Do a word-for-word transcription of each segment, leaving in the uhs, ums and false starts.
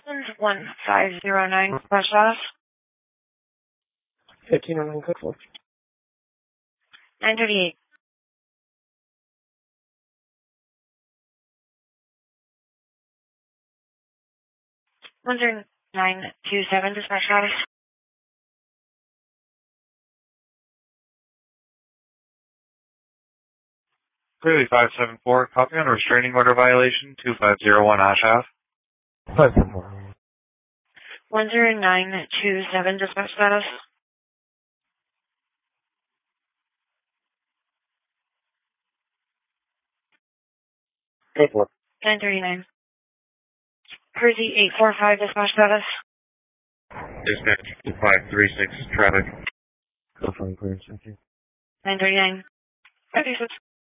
one five zero nine, Splash Status. fifteen oh nine, code four. nine thirty-eight. one zero nine two seven, Dispatch Status. Clearly five seven four, copy on a restraining order violation, two five zero one Ash Ave. five seven four. one zero nine two seven, Dispatch Status. Code four. nine thirty-nine. Jersey eight four five, Dispatch Status. Dispatch two five three six, traffic. Code four, clearance, thank you. nine thirty-nine. thirty-six.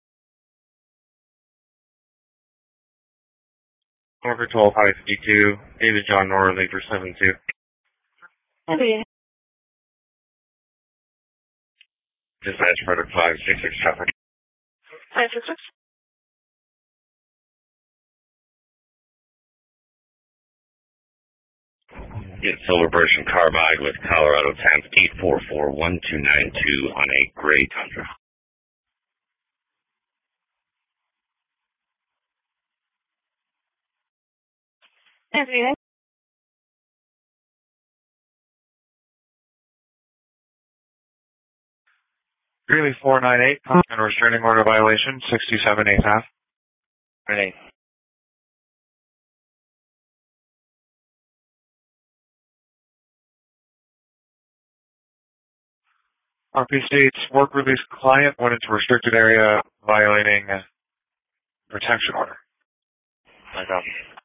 Over twelve five fifty-two, David John Norley for seven two. Okay. Dispatch Frederick five six six, traffic. five six six. Get celebration carbide with Colorado Temp eight four four one two nine two on a gray Tundra. nine thirty-nine. Greeley four nine eight, copy on a restraining order violation, sixty-seven eighth Ave. Renee. R P states work release client went into restricted area violating protection order. My copy.